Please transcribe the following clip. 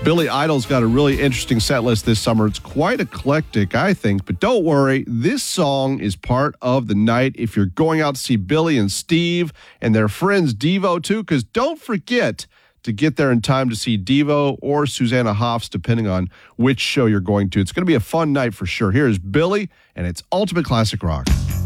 Billy Idol's got a really interesting set list this summer. It's quite eclectic, I think. But don't worry, this song is part of the night if you're going out to see Billy and Steve and their friends Devo too, because don't forget to get there in time to see Devo or Susanna Hoffs, depending on which show you're going to. It's going to be a fun night for sure. Here's Billy, and it's Ultimate Classic Rock.